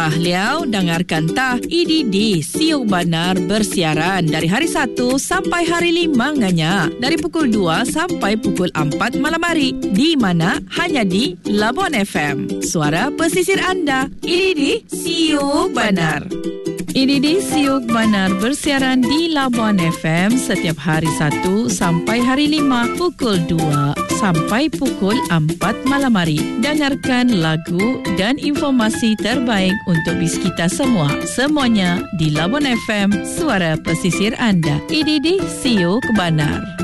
Liao dengarkan tah IDD Siok Banar bersiaran dari hari 1 sampai hari 5 nganya dari pukul 2 sampai pukul 4 malam hari. Di mana? Hanya di Labuan FM. Suara pesisir anda. IDD Siok Banar. IDD Siok Banar bersiaran di Labuan FM setiap hari 1 sampai hari 5 pukul 2 sampai pukul 4 malam hari. Dengarkan lagu dan informasi terbaik untuk bis kita semua. Semuanya di Labuan FM, suara pesisir anda. IDD Siok Banar.